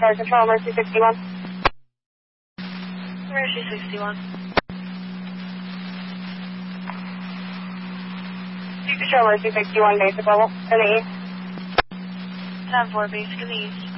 Star Control, Mercy 61. Mercy 61. Control, Mercy 61, basic level, in the east. 10-4, basic in the east.